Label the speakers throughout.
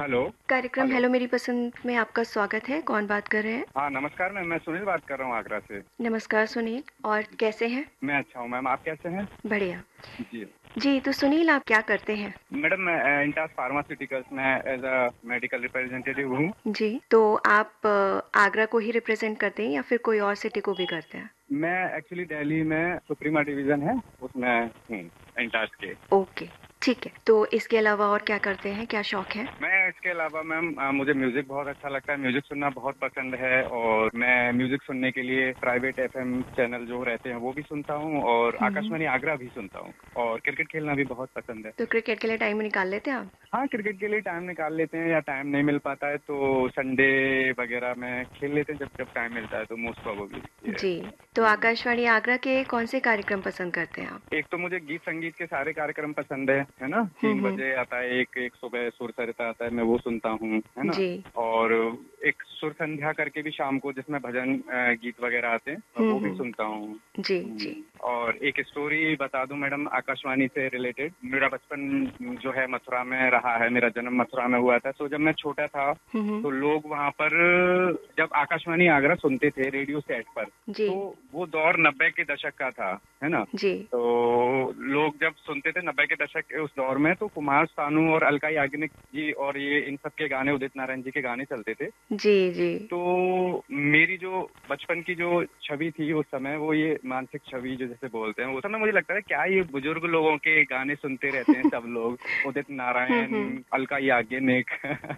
Speaker 1: Hello.
Speaker 2: कार्यक्रम
Speaker 1: hello.
Speaker 2: Hello मेरी पसंद में आपका स्वागत है। कौन बात कर रहे हैं?
Speaker 1: हाँ, नमस्कार मैम, मैं सुनील बात कर रहा हूँ आगरा से।
Speaker 2: नमस्कार सुनील, और कैसे हैं?
Speaker 1: मैं अच्छा हूँ मैम, आप कैसे हैं?
Speaker 2: बढ़िया।
Speaker 1: जी।
Speaker 2: जी, तो सुनील आप क्या करते हैं?
Speaker 1: मैडम मैं इंटास फार्मास्यूटिकल्स में एज अ मेडिकल रिप्रेजेंटेटिव हूँ।
Speaker 2: जी, तो आप आगरा को ही रिप्रेजेंट करते हैं या फिर कोई और सिटी को भी करते हैं?
Speaker 1: मैं एक्चुअली दिल्ली में सुप्रीमा डिवीजन है उसमें हूँ, इंटास के।
Speaker 2: ओके, ठीक है। तो इसके अलावा और क्या करते हैं, क्या शौक है?
Speaker 1: मैं इसके अलावा मैम मुझे म्यूजिक बहुत अच्छा लगता है, म्यूजिक सुनना बहुत पसंद है और मैं म्यूजिक सुनने के लिए प्राइवेट एफएम चैनल जो रहते हैं वो भी सुनता हूँ और
Speaker 2: हम्म।
Speaker 1: आकाशवाणी आगरा भी सुनता हूँ और क्रिकेट खेलना भी बहुत पसंद है।
Speaker 2: तो क्रिकेट के लिए टाइम निकाल लेते हैं आप?
Speaker 1: हाँ, क्रिकेट के लिए टाइम निकाल लेते हैं या टाइम नहीं मिल पाता है तो संडे वगैरह में खेल लेते हैं, जब जब टाइम मिलता है तो मोस्ट प्रोबेबली ये।
Speaker 2: जी, तो आकाशवाणी आगरा के कौन से कार्यक्रम पसंद करते हैं आप?
Speaker 1: एक तो मुझे गीत संगीत के सारे कार्यक्रम पसंद है ना। 3 बजे आता है एक सुबह सुर सरिता आता है, मैं वो सुनता हूँ, है ना।
Speaker 2: जी।
Speaker 1: और एक सुर संध्या करके भी शाम को जिसमें भजन गीत वगैरह आते हैं वो भी सुनता हूँ।
Speaker 2: जी, जी।
Speaker 1: और एक स्टोरी बता दूं मैडम आकाशवाणी से रिलेटेड। मेरा बचपन जो है मथुरा में रहा है, मेरा जन्म मथुरा में हुआ था। तो जब मैं छोटा था तो लोग वहाँ पर जब आकाशवाणी आगरा सुनते थे रेडियो सेट पर,
Speaker 2: जी,
Speaker 1: तो वो दौर 90 के दशक का था, है ना।
Speaker 2: जी,
Speaker 1: तो लोग जब सुनते थे 90 के दशक के उस दौर में, तो कुमार सानू और अलका याग्निक जी और ये इन सब के गाने, उदित नारायण जी के गाने चलते थे।
Speaker 2: जी, जी।
Speaker 1: तो मेरी जो बचपन की जो छवि थी उस समय, वो ये मानसिक छवि जो जैसे बोलते हैं, उस समय मुझे लगता है क्या ये बुजुर्ग लोगों के गाने सुनते रहते हैं सब लोग, उदित नारायण, अलका याग्निक।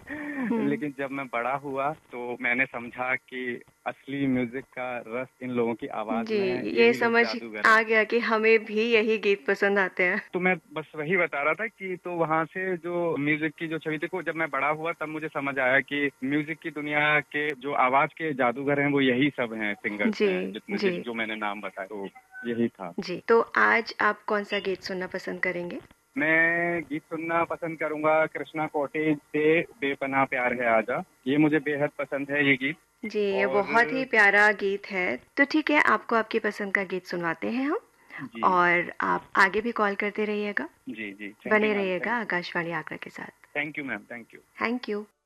Speaker 1: लेकिन जब मैं बड़ा हुआ तो मैंने समझा कि असली म्यूजिक का रस इन लोगों की आवाज
Speaker 2: जी,
Speaker 1: में,
Speaker 2: ये
Speaker 1: यही लोग
Speaker 2: समझ
Speaker 1: जादूगर
Speaker 2: आ
Speaker 1: हैं।
Speaker 2: गया कि हमें भी यही गीत पसंद आते हैं।
Speaker 1: तो मैं बस वही बता रहा था कि तो वहाँ से जो म्यूजिक की जो छवि थी को जब मैं बड़ा हुआ तब मुझे समझ आया कि म्यूजिक की दुनिया के जो आवाज के जादूगर हैं वो यही सब हैं, सिंगर्स
Speaker 2: जी,
Speaker 1: हैं जितने
Speaker 2: जी,
Speaker 1: जो मैंने नाम बताया, तो यही था।
Speaker 2: जी। तो आज आप कौन-सा गीत सुनना पसंद करेंगे?
Speaker 1: मैं गीत सुनना पसंद करूंगा कृष्णा कॉटेज से बेपनाह प्यार है आजा। ये मुझे बेहद पसंद है ये गीत।
Speaker 2: जी, ये
Speaker 1: और
Speaker 2: बहुत ही प्यारा गीत है। तो ठीक है, आपको आपकी पसंद का गीत सुनवाते हैं हम,
Speaker 1: जी
Speaker 2: और आप आगे भी कॉल करते रहिएगा,
Speaker 1: जी जी, थैंक यू
Speaker 2: बने
Speaker 1: मैम,
Speaker 2: रहिएगा आकाशवाणी आगरा के साथ।
Speaker 1: Thank you ma'am, thank you.
Speaker 2: Thank you.